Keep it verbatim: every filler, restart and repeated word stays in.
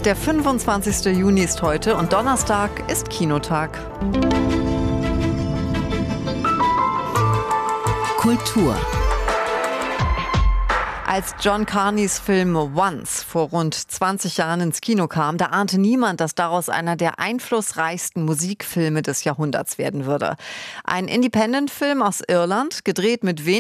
Der fünfundzwanzigste Juni ist heute und Donnerstag ist Kinotag. Kultur. Als John Carneys Film Once vor rund zwanzig Jahren ins Kino kam, da ahnte niemand, dass daraus einer der einflussreichsten Musikfilme des Jahrhunderts werden würde. Ein Independent-Film aus Irland, gedreht mit wenig